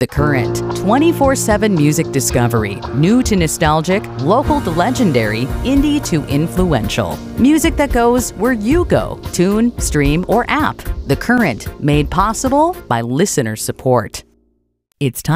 The Current, 24/7 music discovery, new to nostalgic, local to legendary, indie to influential. Music that goes where you go, tune, stream, or app. The Current, made possible by listener support. It's time